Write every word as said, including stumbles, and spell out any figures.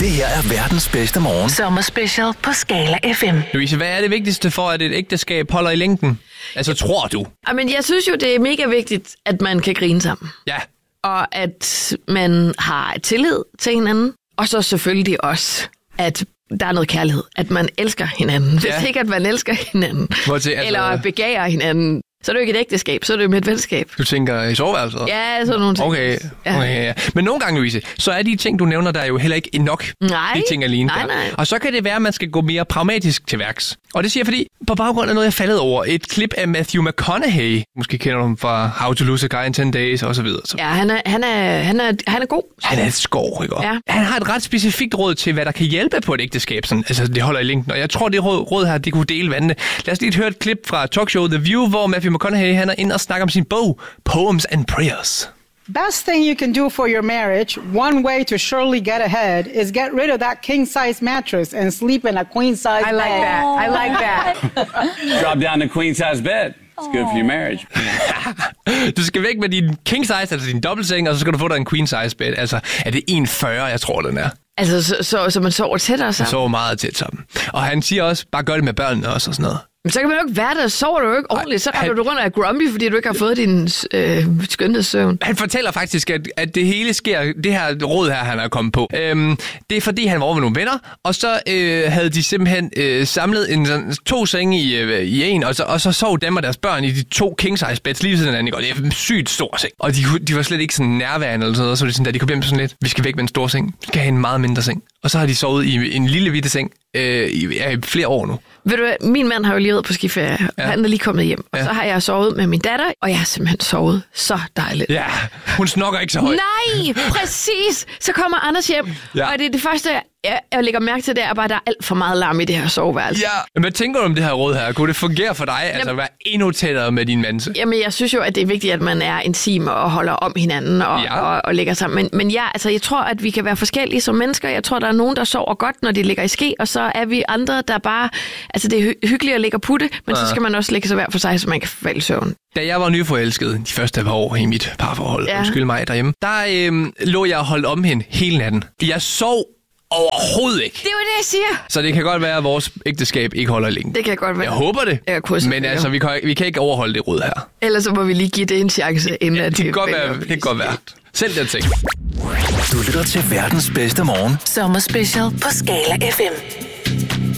Det her er verdens bedste morgen. Sommerspecial på Skala F M. Louise, hvad er det vigtigste for, at et ægteskab holder i længden? Altså, tror du? Men jeg synes jo, det er mega vigtigt, at man kan grine sammen. Ja. Og at man har tillid til hinanden. Og så selvfølgelig også, at der er noget kærlighed. At man elsker hinanden. Hvis Ja. ikke, at man elsker hinanden. Hvor til, altså, Eller begærer hinanden. Så er det jo ikke et ægteskab, så er det jo med et venskab. Du tænker i soveværelset? Ja, sådan nogle ting. Okay, okay ja. Men nogle gange, Louise, så er de ting, du nævner, der er jo heller ikke nok. Nej, de ting alene nej, der. nej. Og så kan det være, at man skal gå mere pragmatisk til værks. Og det siger jeg, fordi på baggrund af noget, jeg faldet over. Et klip af Matthew McConaughey. Måske kender du ham fra How to Lose a Guy in ten days og så videre. Så. Ja, han er, han er, han er, han er god. Han er et skov, ikke? Ja. Han har et ret specifikt råd til, hvad der kan hjælpe på et ægteskab. Sådan, altså, det holder i længden. Og jeg tror, det råd, råd her, det kunne dele vandene. Lad os lige høre et klip fra talkshow The View, hvor Matthew McConaughey han er inde og snakker om sin bog, Poems and Prayers. Best thing you can do for your marriage, one way to surely get ahead, is get rid of that king-size mattress and sleep in a queen-size bed. I like that. I like that. Drop down to queen-size bed. It's good for your marriage. Du skal væk med din king size, altså din dobbeltseng, og så skal du få dig en queen size bed. Altså, er det en komma fyrre, jeg tror, den er? Altså, så, så, så man sover tættere sammen. Man sover meget tæt sammen. Og han siger også, bare gør det med børnene også og sådan noget. Men så kan man jo ikke være der, så sover du jo ikke ordentligt. Så han- render du rundt og er grumpy, fordi du ikke har fået din øh, skønhedssøvn. Han fortæller faktisk, at, at det hele sker, det her råd her, han er kommet på. Øhm, det er fordi, han var over med nogle venner, og så øh, havde de simpelthen øh, samlet en, sådan, to senge i, øh, i en, og så, og så sov dem og deres børn i de to king-size beds lige ved siden af hinanden. Og det er en sygt stor seng. Og de, de var slet ikke sådan nærværende eller sådan noget, så var det sådan, at de kom hjem sådan lidt, vi skal væk med en stor seng, vi skal have en meget mindre seng. Og så har de sovet i en lille bitte seng øh, i, ja, i flere år nu. Ved du hvad, min mand har jo lige været på skiferie, ja. og han er lige kommet hjem. Og Ja. så har jeg sovet med min datter, og jeg har simpelthen sovet så dejligt. Ja, hun snokker ikke så højt. Nej, præcis! Så kommer Anders hjem, Ja. ja. og det er det første, jeg, jeg lægger mærke til, det er bare, at der er alt for meget larm i det her soveværelse. Ja, men hvad tænker du om det her råd her? Kunne det fungere for dig, altså Jamen- at være endnu tættere med din mand? Jamen, jeg synes jo, at det er vigtigt, at man er intim og holder om hinanden og, Ja. og, og ligger sammen. Men, men ja, altså, jeg tror, at vi kan være forskellige som mennesker. Jeg tror, der er nogen, der sover godt, når de ligger i ske, og så er vi andre, der bare... Altså, det er hy- hyggeligt at ligge og putte, men ja. så skal man også ligge sig hver for sig, så man kan falde i søvn. Da jeg var nyforelsket de første par år i mit parforhold, Ja. undskyld mig derhjemme, der øhm, lå jeg og holdt om hende hele natten. Jeg sov overhovedet ikke. Det er jo det, jeg siger. Så det kan godt være, at vores ægteskab ikke holder i længden. Det kan godt være. Jeg håber det, Jeg krydser men fingre. altså, vi kan, vi kan ikke overholde det råd her. Ellers så må vi lige give det en chance, inden Ja, at det kan godt vælger være. at Det kan godt være. Selv den ting. Du lytter til verdens bedste morgen. Sommerspecial på Skala F M.